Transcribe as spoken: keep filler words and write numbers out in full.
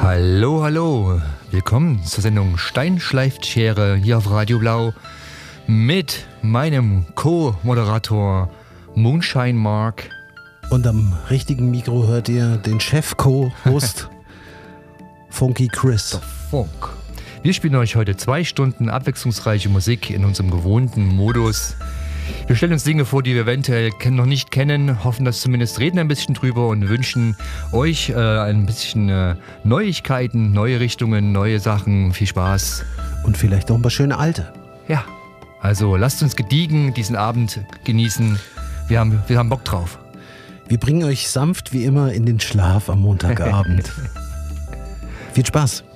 Hallo, hallo. Willkommen zur Sendung Stein schleift Schere hier auf Radio Blau mit meinem Co-Moderator Moonshine Mark. Und am richtigen Mikro hört ihr den Chef-Co-Host Funky Chris. Der Funk. Wir spielen euch heute zwei Stunden abwechslungsreiche Musik in unserem gewohnten Modus. Wir stellen uns Dinge vor, die wir eventuell noch nicht kennen, hoffen das zumindest, reden ein bisschen drüber und wünschen euch äh, ein bisschen äh, Neuigkeiten, neue Richtungen, neue Sachen. Viel Spaß. Und vielleicht auch ein paar schöne alte. Ja, also lasst uns gediegen diesen Abend genießen. Wir haben, wir haben Bock drauf. Wir bringen euch sanft wie immer in den Schlaf am Montagabend. Viel Spaß.